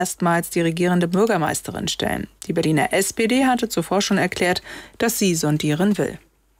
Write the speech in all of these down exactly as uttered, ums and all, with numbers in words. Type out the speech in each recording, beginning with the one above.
erstmals die regierende Bürgermeisterin stellen. Die Berliner S P D hatte zuvor schon erklärt, dass sie sondieren will.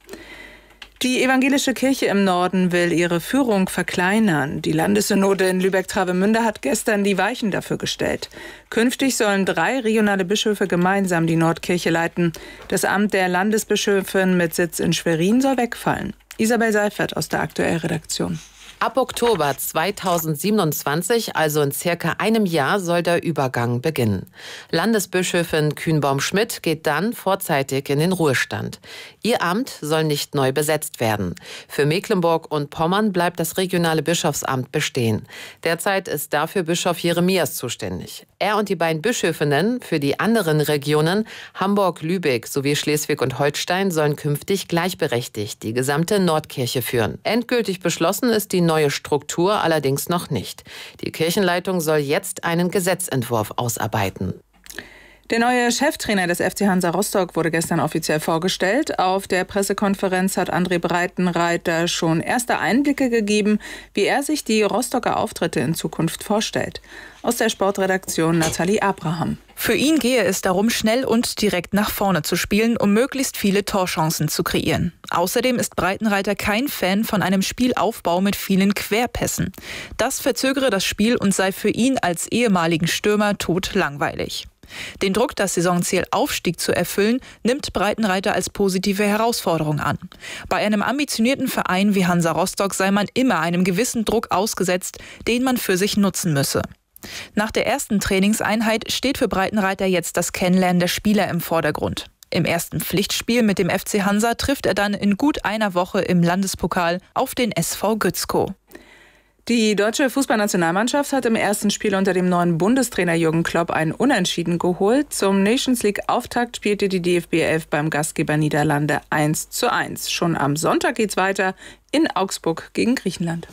Die evangelische Kirche im Norden will ihre Führung verkleinern. Die Landessynode in Lübeck-Travemünde hat gestern die Weichen dafür gestellt. Künftig sollen drei regionale Bischöfe gemeinsam die Nordkirche leiten. Das Amt der Landesbischöfin mit Sitz in Schwerin soll wegfallen. Isabel Seifert aus der Aktuell-Redaktion. Ab Oktober zweitausendsiebenundzwanzig, also in circa einem Jahr, soll der Übergang beginnen. Landesbischöfin Kühnbaum-Schmidt geht dann vorzeitig in den Ruhestand. Ihr Amt soll nicht neu besetzt werden. Für Mecklenburg und Pommern bleibt das regionale Bischofsamt bestehen. Derzeit ist dafür Bischof Jeremias zuständig. Er und die beiden Bischöfinnen für die anderen Regionen Hamburg, Lübeck sowie Schleswig und Holstein sollen künftig gleichberechtigt die gesamte Nordkirche führen. Endgültig beschlossen ist die neue Struktur allerdings noch nicht. Die Kirchenleitung soll jetzt einen Gesetzentwurf ausarbeiten. Der neue Cheftrainer des F C Hansa Rostock wurde gestern offiziell vorgestellt. Auf der Pressekonferenz hat André Breitenreiter schon erste Einblicke gegeben, wie er sich die Rostocker Auftritte in Zukunft vorstellt. Aus der Sportredaktion Nathalie Abraham. Für ihn gehe es darum, schnell und direkt nach vorne zu spielen, um möglichst viele Torchancen zu kreieren. Außerdem ist Breitenreiter kein Fan von einem Spielaufbau mit vielen Querpässen. Das verzögere das Spiel und sei für ihn als ehemaligen Stürmer totlangweilig. Den Druck, das Saisonziel Aufstieg zu erfüllen, nimmt Breitenreiter als positive Herausforderung an. Bei einem ambitionierten Verein wie Hansa Rostock sei man immer einem gewissen Druck ausgesetzt, den man für sich nutzen müsse. Nach der ersten Trainingseinheit steht für Breitenreiter jetzt das Kennenlernen der Spieler im Vordergrund. Im ersten Pflichtspiel mit dem F C Hansa trifft er dann in gut einer Woche im Landespokal auf den S V Gützkow. Die deutsche Fußballnationalmannschaft hat im ersten Spiel unter dem neuen Bundestrainer Jürgen Klopp einen Unentschieden geholt. Zum Nations League-Auftakt spielte die D F B elf beim Gastgeber Niederlande eins zu eins. Schon am Sonntag geht's weiter in Augsburg gegen Griechenland.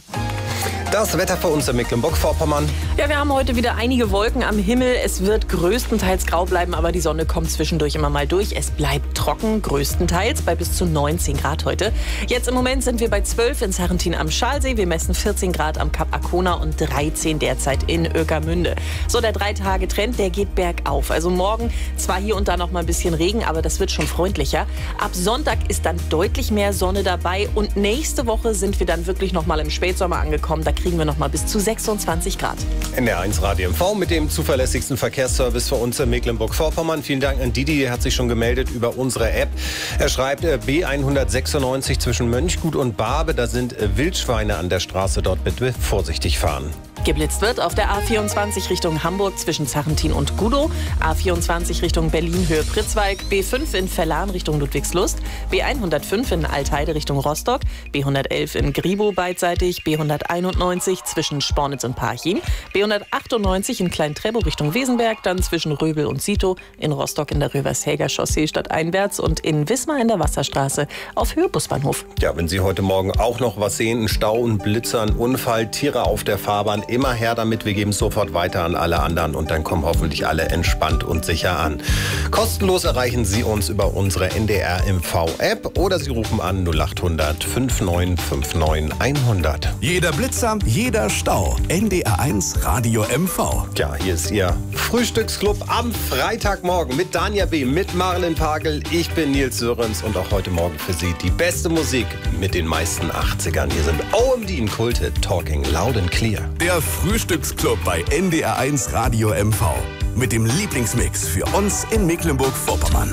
Das Wetter für uns in Mecklenburg-Vorpommern. Ja, wir haben heute wieder einige Wolken am Himmel. Es wird größtenteils grau bleiben, aber die Sonne kommt zwischendurch immer mal durch. Es bleibt trocken, größtenteils bei bis zu neunzehn Grad heute. Jetzt im Moment sind wir bei zwölf in Sarrentin am Schalsee. Wir messen vierzehn Grad am Kap Arkona und dreizehn derzeit in Ueckermünde. So, der Drei-Tage-Trend, der geht bergauf. Also morgen zwar hier und da noch mal ein bisschen Regen, aber das wird schon freundlicher. Ab Sonntag ist dann deutlich mehr Sonne dabei und nächste Woche sind wir dann wirklich noch mal im Spätsommer angekommen. Da kriegen wir noch mal bis zu sechsundzwanzig Grad. N D R eins Radio M V mit dem zuverlässigsten Verkehrsservice für uns in Mecklenburg-Vorpommern. Vielen Dank an Didi, er hat sich schon gemeldet über unsere App. Er schreibt B hundertsechsundneunzig zwischen Mönchgut und Barbe. Da sind Wildschweine an der Straße, dort bitte vorsichtig fahren. Geblitzt wird auf der A vierundzwanzig Richtung Hamburg zwischen Sarrentin und Gudow, A vierundzwanzig Richtung Berlin Höhe Pritzwalk, B fünf in Verlan Richtung Ludwigslust, B hundertfünf in Altheide Richtung Rostock, B hundertelf in Gribow beidseitig, B hunderteinundneunzig zwischen Spornitz und Parchim, B hundertachtundneunzig in Klein-Trebow Richtung Wesenberg, dann zwischen Röbel und Sito, in Rostock in der Rövershäger Chaussee stadteinwärts und in Wismar in der Wasserstraße auf Höhe Busbahnhof. Ja, wenn Sie heute Morgen auch noch was sehen, ein Stau, ein Blitzer, ein Unfall, Tiere auf der Fahrbahn, immer her damit, wir geben es sofort weiter an alle anderen und dann kommen hoffentlich alle entspannt und sicher an. Kostenlos erreichen Sie uns über unsere N D R M V-App oder Sie rufen an null acht hundert neunundfünfzig neunundfünfzig hundert. Jeder Blitzer, jeder Stau. N D R eins Radio M V. Ja, hier ist Ihr Frühstücksclub am Freitagmorgen mit Danja B., mit Marlin Pagel. Ich bin Nils Sörens und auch heute Morgen für Sie die beste Musik mit den meisten achtzigern. Hier sind O M D in Kulte, Talking Loud and Clear. Der Frühstücksclub bei N D R eins Radio M V. Mit dem Lieblingsmix für uns in Mecklenburg-Vorpommern.